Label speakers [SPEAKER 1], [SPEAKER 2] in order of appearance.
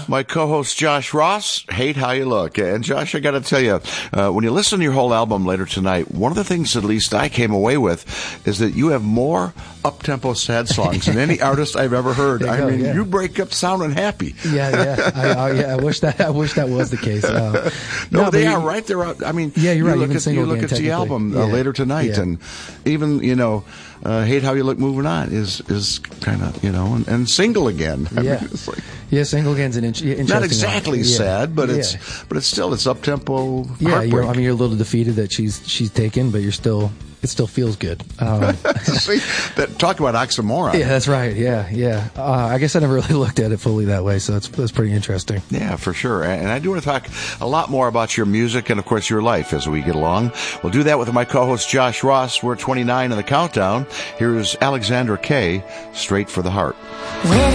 [SPEAKER 1] My co-host Josh Ross, Hate How You Look. And Josh, I got to tell you, when you listen to your whole album later tonight, one of the things at least I came away with is that you have more up-tempo sad songs than any artist I've ever heard. You break up sounding happy.
[SPEAKER 2] I wish that was the case.
[SPEAKER 1] No, they are right there. I mean,
[SPEAKER 2] yeah, you're right.
[SPEAKER 1] You look at the album later tonight, and even Hate How You Look, Moving On is kind of and Single Again. I mean, it's like,
[SPEAKER 2] Single Again's an interesting.
[SPEAKER 1] Not exactly sad, but it's up tempo.
[SPEAKER 2] Yeah, you're a little defeated that she's taken, but it still feels good.
[SPEAKER 1] Talk about oxymoron.
[SPEAKER 2] Yeah, that's right. Yeah. I guess I never really looked at it fully that way, so that's pretty interesting.
[SPEAKER 1] Yeah, for sure. And I do want to talk a lot more about your music and, of course, your life as we get along. We'll do that with my co-host Josh Ross. We're 29 in the countdown. Here's Alexandra Kay, Straight for the Heart.
[SPEAKER 3] When